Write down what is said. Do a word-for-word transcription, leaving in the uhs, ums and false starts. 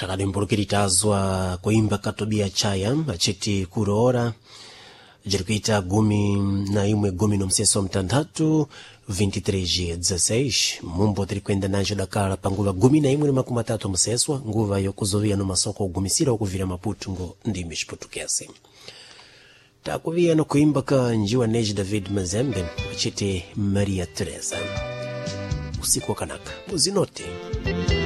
takadimbulukiritazwa kuimba katobia chaya achiti kuroora jirikuita gumi na imwe gumi no mseso wa mtandatu vinte e três dia dezesseis mumbo tiri kwenda nanjo dakala panguva gumi na imwe ni makumi matatu mseswa nguva yokuzovia no masoko gumisira okuvira Maputo ngo ndimi chiputukese takuvia no kuimba ka njiwa Neji David Mazembe achiti Maria Teresa usiku wa kanaka uzinote.